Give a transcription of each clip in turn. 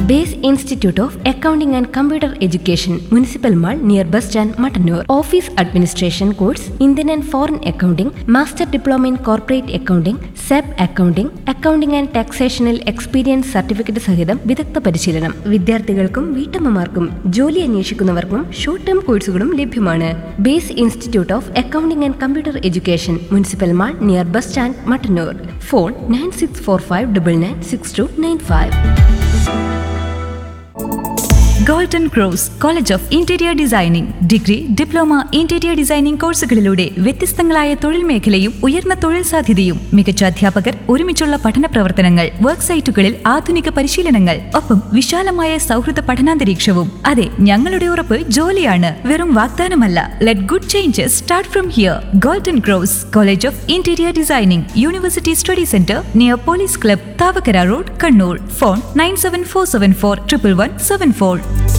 Base institute of accounting and computer education, municipal mall near bus stand, Mattannur. Office administration course, Indian and foreign accounting, master diploma in corporate accounting, സെബ് accounting, accounting and ടാക്സേഷനിൽ experience certificate സഹിതം വിദഗ്ധ പരിശീലനം. വിദ്യാർത്ഥികൾക്കും വീട്ടമ്മമാർക്കും ജോലി അന്വേഷിക്കുന്നവർക്കും short term കോഴ്സുകളും ലഭ്യമാണ്. Base institute of accounting and computer education, municipal mall near bus stand, Mattannur. Phone 9645996295. Golden cross college of interior designing degree, diploma interior designing കോഴ്സുകളിലൂടെ വ്യത്യസ്തങ്ങളായ തൊഴിൽ മേഖലയും ഉയർന്ന തൊഴിൽ സാധ്യതയും മികച്ച അധ്യാപകർ, ഒരുമിച്ചുള്ള പഠന പ്രവർത്തനങ്ങൾ, വർക്ക് സൈറ്റുകളിൽ ആധുനിക പരിശീലനങ്ങൾ, ഒപ്പം വിശാലമായ സൗഹൃദ പഠനാന്തരീക്ഷവും. അതെ, ഞങ്ങളുടെ ഉറപ്പ് ജോലിയാണ്, വെറും വാഗ്ദാനമല്ല. Let good changes start from here. Golden cross college of interior designing, university study centre near police club, Thavakkara road, Kannur. Phone 9747411174.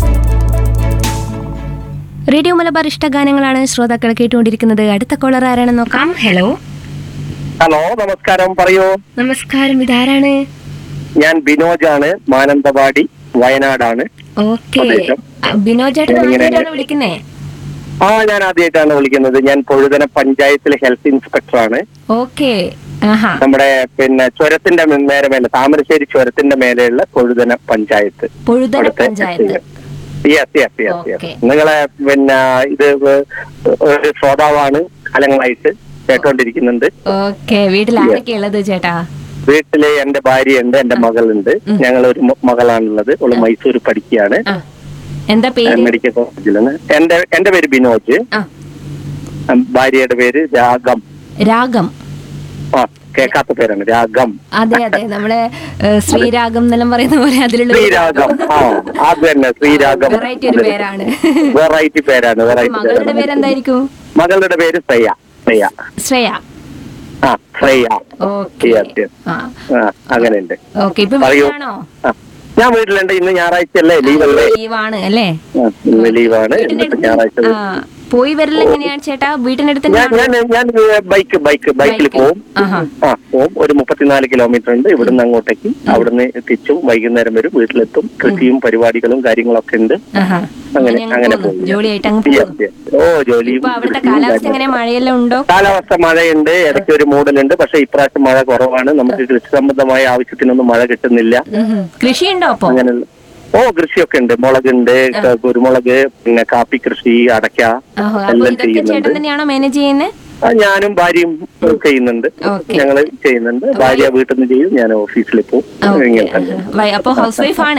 Radio Malabar ഇഷ്ടഗാനങ്ങളാണ് ശ്രോതാക്കൾ കേട്ടുകൊണ്ടിരിക്കുന്നത്. അടുത്ത കോളർ ആരാണെന്ന് നോക്കാം. ഹലോ. ഹലോ, നമസ്കാരം. പറയൂ. നമസ്കാരം, ഇതാരാണ്? ഞാൻ ബിനോജാണ്, മാനന്തവാടി, വയനാടാണ്. ഓക്കെ, ബിനോജേട്ടൻ വിളിക്കുന്നേ? ഞാൻ ആദ്യമായിട്ടാണ് വിളിക്കുന്നത്. ഞാൻ പൊഴുതന പഞ്ചായത്തിലെ ഹെൽത്ത് ഇൻസ്പെക്ടറാണ്. ഓക്കെ. നമ്മുടെ ചുരത്തിന്റെ മേലെ, താമരശ്ശേരി ചുരത്തിന്റെ മേലെയുള്ള പൊഴുതന പഞ്ചായത്ത്. നിങ്ങളെ ഇത് ഒരു ശ്രോതാവാണ്, കാലങ്ങളായിട്ട് കേട്ടോണ്ടിരിക്കുന്നുണ്ട്. വീട്ടില് എന്റെ ഭാര്യയുണ്ട്, എന്റെ മകളുണ്ട്. ഞങ്ങൾ ഒരു മകളാണുള്ളത്. അവള് മൈസൂർ പഠിക്കുകയാണ്, മെഡിക്കൽ കോളേജിലാണ്. എന്റെ പേര് ബിനോജ്, ഭാര്യയുടെ പേര് രാഗം. കേൾക്കാത്ത പേരാണ് രാഗം. അതെ അതെ, നമ്മളെ ശ്രീരാഗം എന്നെല്ലാം പറയുന്ന പോലെ അതിലുള്ള ശ്രീരാഗം. അത് തന്നെ, ശ്രീരാഗം. വെറൈറ്റി ഒരു പേരാണ്. വെറൈറ്റി പേരാണ്. മകളുടെ പേരെന്തായിരിക്കും? മകളുടെ പേര് ശ്രേയ. ശ്രേയ. അങ്ങനെയുണ്ട്. പറയൂ. ഞാൻ വീട്ടിലുണ്ട്. ഇന്ന് ഞായറാഴ്ച അല്ലേ, ലീവല്ലേ? ലീവാണ് അല്ലേ? ഇന്ന് ലീവാണ്. ഞായറാഴ്ച പോയി വരൽ എങ്ങനെയാണ് ചേട്ടാ? വീട്ടിനടുത്ത് ഞാൻ ബൈക്കിൽ പോവും. ഒരു 34 കിലോമീറ്റർ ഉണ്ട് ഇവിടുന്ന് അങ്ങോട്ടേക്ക്. അവിടുന്ന് തിരിച്ചും വൈകുന്നേരം വരും, വീട്ടിലെത്തും. കൃഷിയും പരിപാടികളും കാര്യങ്ങളൊക്കെ ഉണ്ട്. അങ്ങനെ പോകും. ജോലിയും. കാലാവസ്ഥ മഴയുണ്ട്, ഇടയ്ക്ക് ഒരു മൂടലുണ്ട്. പക്ഷെ ഇപ്രാവശ്യം മഴ കുറവാണ്. നമുക്ക് കൃഷി സംബന്ധമായ ആവശ്യത്തിനൊന്നും മഴ കിട്ടുന്നില്ല. കൃഷിയുണ്ടോ? അങ്ങനെ കൃഷിയൊക്കെ ഉണ്ട്. മുളകുണ്ട്, കുരുമുളക്, പിന്നെ കാപ്പി കൃഷി, അടയ്ക്ക എല്ലാം ചെയ്യുന്നുണ്ട്. ഞാനും ഭാര്യയും ചെയ്യുന്നുണ്ട്. ഞങ്ങള് ചെയ്യുന്നുണ്ട്. ഭാര്യ വീട്ടിൽ നിന്ന് ചെയ്യും, ഞാൻ ഓഫീസിൽ പോകും. ഹൗസ്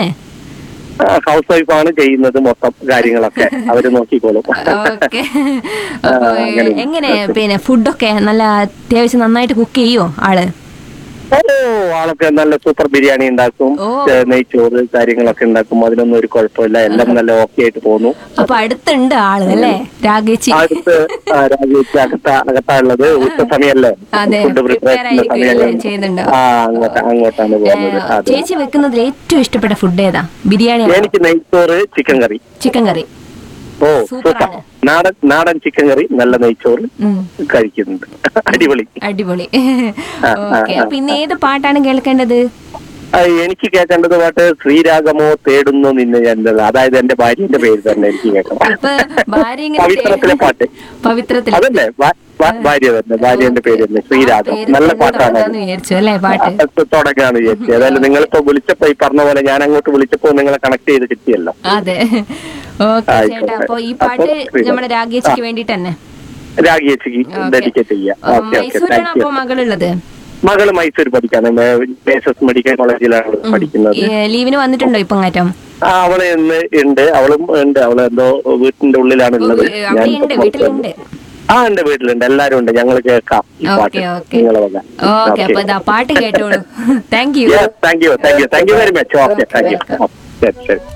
വൈഫാണ് ചെയ്യുന്നത് മൊത്തം കാര്യങ്ങളൊക്കെ. അവര് നോക്കിക്കോളും. എങ്ങനെ പിന്നെ ഫുഡൊക്കെ നല്ല അത്യാവശ്യം നന്നായിട്ട് കുക്ക് ചെയ്യോ ആള്? ആളൊക്കെ നല്ല സൂപ്പർ ബിരിയാണി ഉണ്ടാക്കും, നെയ്ച്ചോറ് കാര്യങ്ങളൊക്കെ ഉണ്ടാക്കും. അതിനൊന്നും ഒരു കുഴപ്പമില്ല. എല്ലാം നല്ല ഓക്കെ ആയിട്ട് പോകുന്നു. അപ്പൊ അടുത്തുണ്ട് ആള് അല്ലേ? രാഗേച്ചി അകത്താണുള്ളത്. ഉച്ച സമയല്ലേ, ഫുഡ് പ്രിപ്പറേഷന്റെ സമയം. അങ്ങോട്ടാണ് പോകുന്നത്. ചേച്ചി വെക്കുന്നതിൽ ഏറ്റവും ഇഷ്ടപ്പെട്ട ഫുഡ് ഏതാ? ബിരിയാണി? എനിക്ക് നെയ്ച്ചോറ്, ചിക്കൻ കറി. നാടൻ ചിക്കൻ കറി, നല്ല നെയ്ച്ചോറ് കഴിക്കുന്നുണ്ട്. അടിപൊളി. പിന്നെ ഏത് പാട്ടാണ് കേൾക്കേണ്ടത്? എനിക്ക് കേൾക്കേണ്ടത് പാട്ട് ശ്രീരാഗമോ തേടുന്നു നിന്നെ എന്നത്. അതായത് എന്റെ ഭാര്യന്റെ പേര് തന്നെ എനിക്ക് കേൾക്കണം. പവിത്രത്തിലെ പാട്ട്. അതല്ലേ ഭാര്യ തന്നെ, ഭാര്യന്റെ പേര് തന്നെ ശ്രീരാഗം. നല്ല പാട്ടാണ്. തുടങ്ങാന്ന് വിചാരിച്ചു. അതായത് നിങ്ങളിപ്പോ വിളിച്ചപ്പോ ഈ പറഞ്ഞ പോലെ ഞാൻ അങ്ങോട്ട് വിളിച്ചപ്പോ നിങ്ങളെ കണക്ട് ചെയ്ത് കിട്ടിയല്ലോ. അതെ. ഈ പാട്ട് നമ്മുടെ രാഗേച്ചിക്ക് വേണ്ടിട്ട് തന്നെ, രാഗേച്ചിക്ക് ഡെഡിക്കേറ്റ് ചെയ്യാം. മകളുള്ളത്? മകള് മൈസൂർ പഠിക്കാണ്, മെഡിക്കൽ കോളേജിലാണ് പഠിക്കുന്നത്. ലീവിന് വന്നിട്ടുണ്ടോ ഇപ്പൊ? അവള് ഇന്ന് ഉണ്ട്. അവളും ഉണ്ട്. അവള് എന്തോ വീട്ടിന്റെ ഉള്ളിലാണ് ഉള്ളത്. എന്റെ വീട്ടിലുണ്ട്. എല്ലാരും ഉണ്ട്. ഞങ്ങൾ കേൾക്കാം ഈ പാട്ട്. പാട്ട് കേട്ടോളൂ. Thank you very much. Okay, thank you. ശരി.